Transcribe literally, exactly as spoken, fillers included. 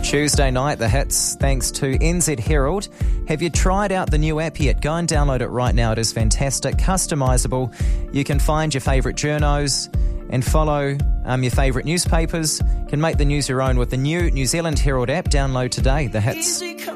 Tuesday night, the hits, thanks to N Z Herald. Have you tried out the new app yet? Go and download it right now. It is fantastic, customisable. You can find your favourite journos and follow um, your favourite newspapers. You can make the news your own with the new New Zealand Herald app. Download today, the hits.